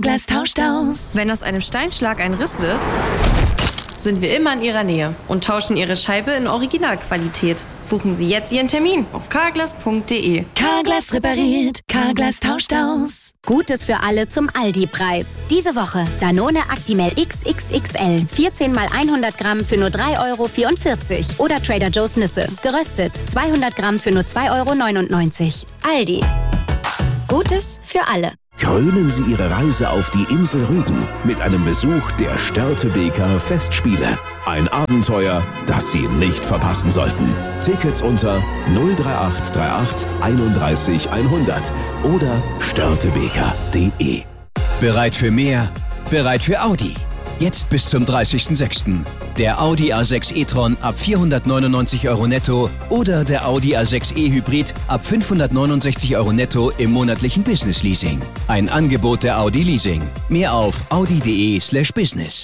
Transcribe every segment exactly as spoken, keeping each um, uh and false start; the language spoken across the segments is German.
Carglass tauscht aus. Wenn aus einem Steinschlag ein Riss wird, sind wir immer in Ihrer Nähe und tauschen Ihre Scheibe in Originalqualität. Buchen Sie jetzt Ihren Termin auf carglass punkt de. Carglass repariert, Carglass tauscht aus. Gutes für alle zum Aldi-Preis. Diese Woche Danone Actimel X X X L. vierzehn mal hundert Gramm für nur drei Euro vierundvierzig. Oder Trader Joe's Nüsse. Geröstet. zweihundert Gramm für nur zwei Euro neunundneunzig. Aldi. Gutes für alle. Krönen Sie Ihre Reise auf die Insel Rügen mit einem Besuch der Störtebeker Festspiele. Ein Abenteuer, das Sie nicht verpassen sollten. Tickets unter null drei acht drei acht einunddreißig hundert oder störtebeker punkt de. Bereit für mehr? Bereit für Audi. Jetzt bis zum dreißigsten sechsten Der Audi A sechs e-tron ab vierhundertneunundneunzig Euro netto oder der Audi A sechs e-Hybrid ab fünfhundertneunundsechzig Euro netto im monatlichen Business Leasing. Ein Angebot der Audi Leasing. Mehr auf audi punkt de slash business.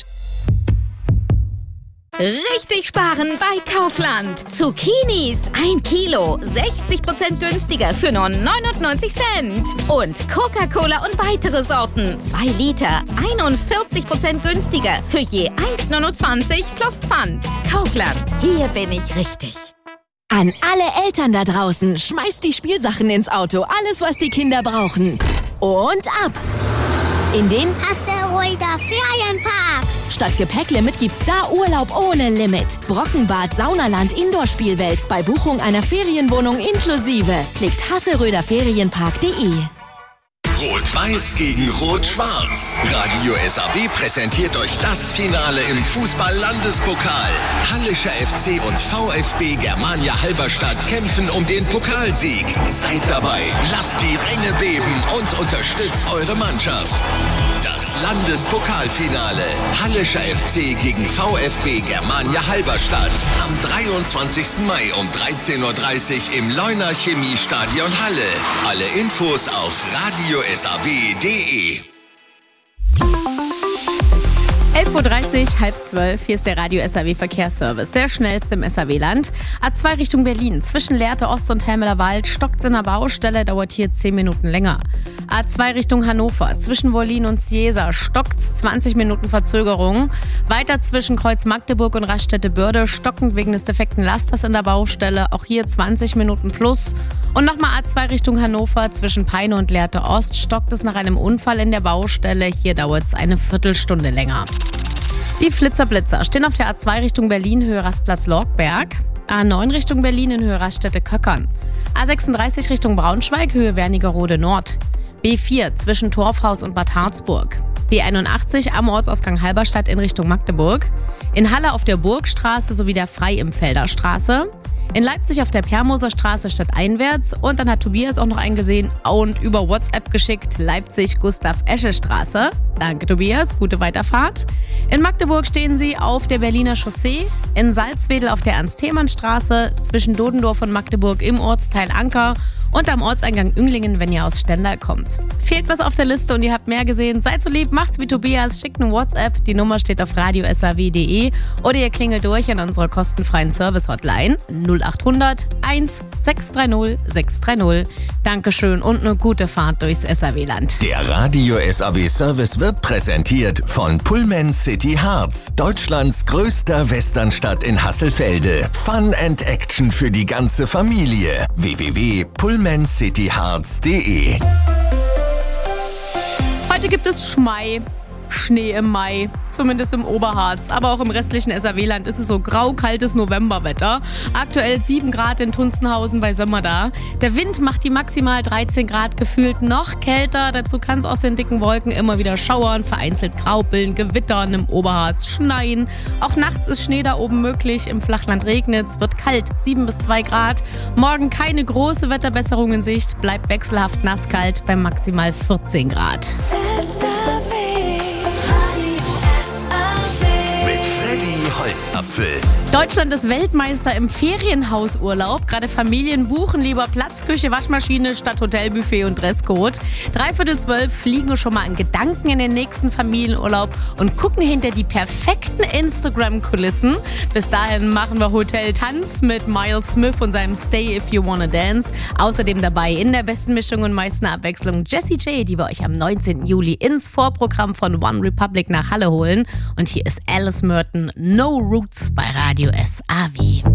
Richtig sparen bei Kaufland. Zucchinis ein Kilo, sechzig Prozent günstiger für nur neunundneunzig Cent. Und Coca-Cola und weitere Sorten, zwei Liter, einundvierzig Prozent günstiger für je eins neunundzwanzig plus Pfand. Kaufland, hier bin ich richtig. An alle Eltern da draußen, schmeißt die Spielsachen ins Auto, alles was die Kinder brauchen. Und ab! In den Hasseröder Ferienpark. Statt Gepäcklimit gibt's da Urlaub ohne Limit. Brockenbad, Saunaland, Indoor-Spielwelt. Bei Buchung einer Ferienwohnung inklusive. Klickt hasseröder ferienpark punkt de. Rot-Weiß gegen Rot-Schwarz. Radio S A W präsentiert euch das Finale im Fußball-Landespokal. Hallischer F C und VfB Germania Halberstadt kämpfen um den Pokalsieg. Seid dabei, lasst die Ränge beben und unterstützt eure Mannschaft. Das Landespokalfinale. Hallischer F C gegen VfB Germania Halberstadt. Am dreiundzwanzigsten Mai um dreizehn Uhr dreißig im Leuner Chemiestadion Halle. Alle Infos auf radio s a w punkt de. elf Uhr dreißig, halb zwölf, hier ist der Radio S A W Verkehrsservice, der schnellste im S A W-Land. A zwei Richtung Berlin, zwischen Lehrte Ost und Helmeler Wald, stockt's in der Baustelle, dauert hier zehn Minuten länger. A zwei Richtung Hannover, zwischen Wollin und Ciesa, stockt's zwanzig Minuten Verzögerung. Weiter zwischen Kreuz Magdeburg und Raststätte-Börde, stockend wegen des defekten Lasters in der Baustelle, auch hier zwanzig Minuten plus. Und nochmal A zwei Richtung Hannover, zwischen Peine und Lehrte Ost, stockt es nach einem Unfall in der Baustelle, hier dauert's eine Viertelstunde länger. Die Flitzer-Blitzer stehen auf der A zwei Richtung Berlin, Höhe Rastplatz Lorgberg. A neun Richtung Berlin in Höhe Raststätte Köckern. A sechsunddreißig Richtung Braunschweig, Höhe Wernigerode Nord. B vier zwischen Torfhaus und Bad Harzburg. B einundachtzig am Ortsausgang Halberstadt in Richtung Magdeburg. In Halle auf der Burgstraße sowie der Freiimfelder Straße. In Leipzig auf der Permoser Straße stadteinwärts. Und dann hat Tobias auch noch eingesehen und über WhatsApp geschickt, Leipzig Gustav-Esche-Straße. Danke Tobias, gute Weiterfahrt. In Magdeburg stehen sie auf der Berliner Chaussee, in Salzwedel auf der Ernst-Thälmann-Straße, zwischen Dodendorf und Magdeburg im Ortsteil Anker und am Ortseingang Ünglingen, wenn ihr aus Stendal kommt. Fehlt was auf der Liste und ihr habt mehr gesehen? Seid so lieb, macht's wie Tobias, schickt eine WhatsApp, die Nummer steht auf radio s a w punkt de oder ihr klingelt durch an unserer kostenfreien Service-Hotline null acht hundert eins sechs drei null sechs drei null. Dankeschön und eine gute Fahrt durchs S A W-Land. Der Radio S A W-Service wird präsentiert von Pullman City Harz, Deutschlands größter Westernstadt in Hasselfelde. Fun and Action für die ganze Familie. w w w punkt pullman city harz punkt de. Heute gibt es Schmei. Schnee im Mai, zumindest im Oberharz, aber auch im restlichen S A W-Land ist es so grau-kaltes Novemberwetter. Aktuell sieben Grad in Tunzenhausen bei Sömmerda. Der Wind macht die maximal dreizehn Grad gefühlt noch kälter. Dazu kann es aus den dicken Wolken immer wieder schauern, vereinzelt graupeln, gewittern, im Oberharz schneien. Auch nachts ist Schnee da oben möglich, im Flachland regnet es, wird kalt, sieben bis zwei Grad. Morgen keine große Wetterbesserung in Sicht, bleibt wechselhaft nasskalt bei maximal vierzehn Grad. S A W. Holzapfel. Deutschland ist Weltmeister im Ferienhausurlaub. gerade Familien buchen lieber Platz, Küche, Waschmaschine statt Hotelbuffet und Dresscode. Dreiviertel zwölf fliegen wir schon mal in Gedanken in den nächsten Familienurlaub und gucken hinter die perfekten Instagram-Kulissen. Bis dahin machen wir Hotel Tanz mit Miles Smith und seinem Stay If You Wanna Dance. Außerdem dabei in der besten Mischung und meisten Abwechslung Jessie J, die wir euch am neunzehnten Juli ins Vorprogramm von One Republic nach Halle holen. Und hier ist Alice Merton, No Roots bei Radio S A W.